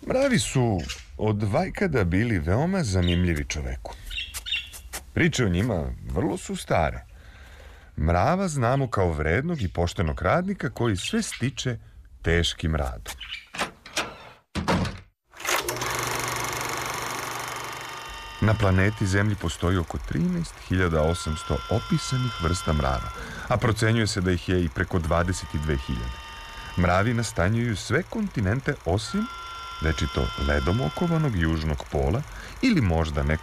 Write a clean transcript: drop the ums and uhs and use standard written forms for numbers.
Mravi su od vajkada bili veoma zanimljivi čoveku. Priče o njima vrlo su stare. Mrava znamo kao vrednog i poštenog radnika koji sve stiče teškim radom. Na planeti Zemlji postoji oko 13.800 opisanih vrsta mrava, a procenjuje se da ih je i preko 22.000. Mravi nastanjuju sve kontinente osim večito ledom okovanog južnog pola ili možda nekog